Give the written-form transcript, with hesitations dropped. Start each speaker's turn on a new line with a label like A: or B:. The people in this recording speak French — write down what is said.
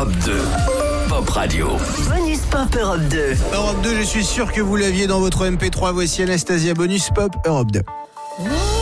A: Europe 2. Pop Radio.
B: Bonus Pop Europe 2.
C: Europe 2, je suis sûr que vous l'aviez dans votre MP3. Voici Anastasia, Bonus Pop Europe 2.